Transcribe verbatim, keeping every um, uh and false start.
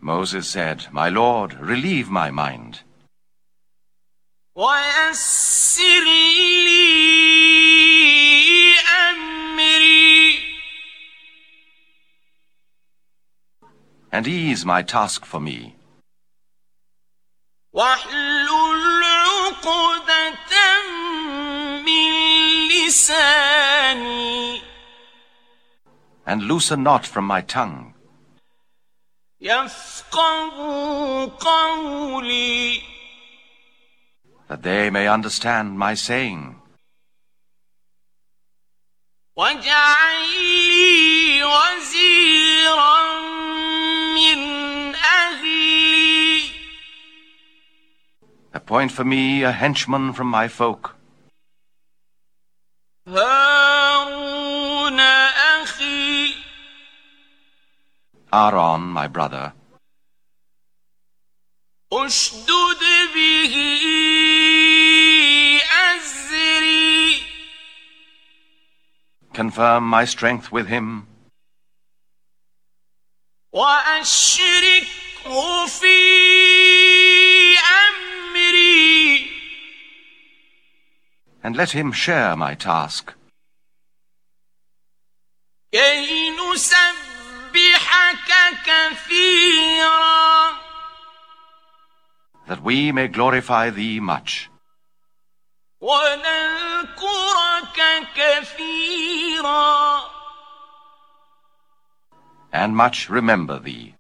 Moses said, My Lord, relieve my mind. وَيَسِّرْ لِي أَمْرِي. And ease my task for me. وَاحْلُلْ عُقْدَةً مِّن لِّسَانِي. And loose a knot from my tongue. يَفْقَهُوا قَوْلِي. That they may understand my saying. وَاجْعَل لِّي وَزِيرًا مِّنْ أَهْلِي. Appoint for me a henchman from my folk. هارون أخي. Aaron, my brother. أشدد به أزري. Confirm my strength with him. وأشركه في أمري. And let him share my task. كي نسبحك كثيرا. That we may glorify thee much. ونذكرك كثيرا. And much remember thee.